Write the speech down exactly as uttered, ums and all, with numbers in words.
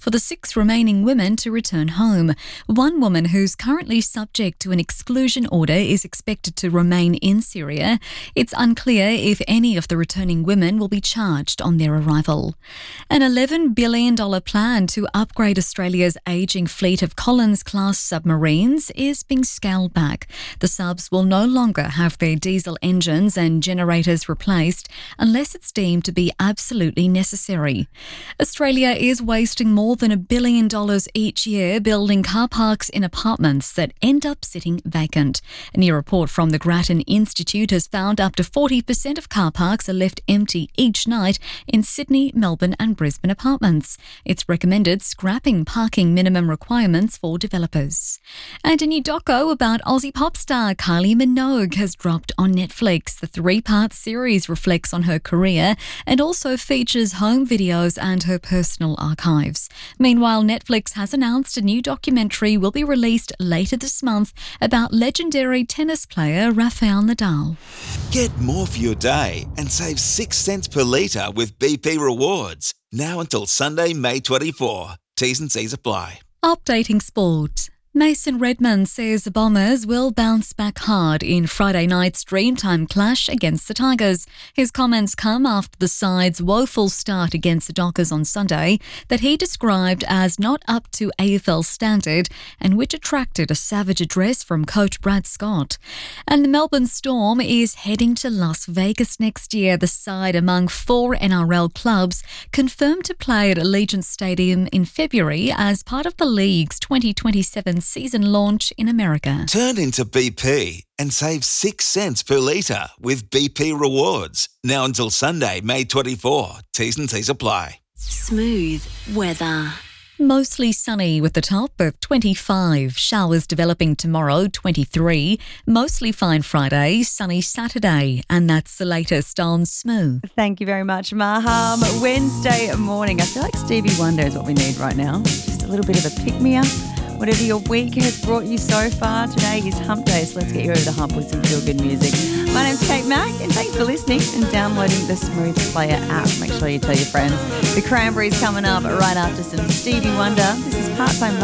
for the six remaining women to return home. One woman who's currently subject to an exclusion order is expected to remain in Syria. It's unclear if any of the returning women will be charged on their arrival. An eleven billion dollars plan to upgrade Australia's ageing fleet of Collins-class submarines is being scaled back. The subs will no longer have their diesel engines and generators replaced unless it's deemed to be absolutely necessary. Australia is wasting more than a billion dollars each year building car parks in apartments that end up sitting vacant. A new report from the Grattan Institute has found up to forty percent of car parks are left empty each night in Sydney, Melbourne and Brisbane apartments. It's recommended scrapping parking minimum requirements for developers. And a new doco about Aussie pop star Kylie Minogue has dropped on Netflix. The three-part series reflects on her career and also features home videos and her personal archives. Meanwhile, Netflix has announced a new documentary will be released later this month about legendary tennis player Rafael Nadal. Get more for your day and save six cents per litre with B P Rewards. Now until Sunday, May twenty-fourth. T's and C's apply. Updating sport. Mason Redman says the Bombers will bounce back hard in Friday night's Dreamtime clash against the Tigers. His comments come after the side's woeful start against the Dockers on Sunday that he described as not up to A F L standard and which attracted a savage address from coach Brad Scott. And the Melbourne Storm is heading to Las Vegas next year, the side among four N R L clubs confirmed to play at Allegiant Stadium in February as part of the league's twenty twenty-seven season launch in America. Turn into B P and save six cents per litre with B P Rewards. Now until Sunday, May twenty-fourth. T's and C's apply. Smooth weather. Mostly sunny with a top of twenty-five. Showers developing tomorrow, twenty-three. Mostly fine Friday, sunny Saturday. And that's the latest on Smooth. Thank you very much, Maham. Wednesday morning. I feel like Stevie Wonder is what we need right now. Just a little bit of a pick-me-up. Whatever your week has brought you so far, today is hump day, so let's get you over the hump with some feel-good music. My name's Kate Mack, and thanks for listening and downloading the Smooth Player app. Make sure you tell your friends. The Cranberries coming up right after some Stevie Wonder. This is Part-Time